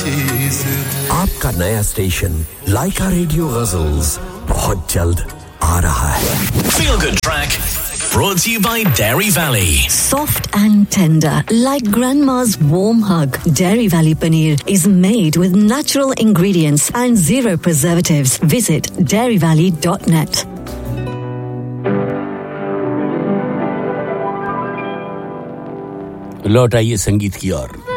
आपका नया स्टेशन लाइका रेडियो गजल्स बहुत जल्द आ रहा है. Feel Good Track brought to you by Dairy Valley. Soft and tender, like grandma's warm hug. Dairy Valley paneer is made with natural ingredients and zero preservatives. Visit dairyvalley.net. लौट आइए संगीत की ओर.